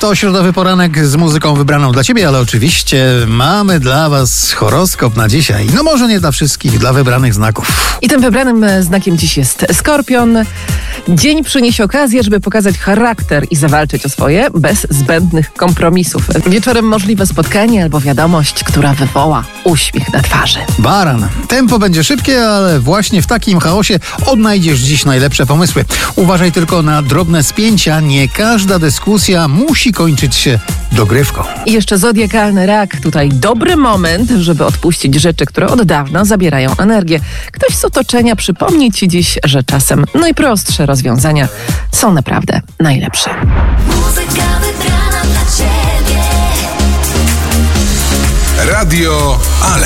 To środowy poranek z muzyką wybraną dla Ciebie, ale oczywiście mamy dla Was horoskop na dzisiaj. No może nie dla wszystkich, dla wybranych znaków. I tym wybranym znakiem dziś jest Skorpion. Dzień przyniesie okazję, żeby pokazać charakter i zawalczyć o swoje bez zbędnych kompromisów. Wieczorem możliwe spotkanie albo wiadomość, która wywoła uśmiech na twarzy. Baran. Tempo będzie szybkie, ale właśnie w takim chaosie odnajdziesz dziś najlepsze pomysły. Uważaj tylko na drobne spięcia. Nie każda dyskusja musi kończyć się dogrywką. I jeszcze zodiakalny rak. Tutaj dobry moment, żeby odpuścić rzeczy, które od dawna zabierają energię. Ktoś z otoczenia przypomni Ci dziś, że czasem najprostsze rozwiązania są naprawdę najlepsze. Muzyka wybrana dla Ciebie. Radio Ale.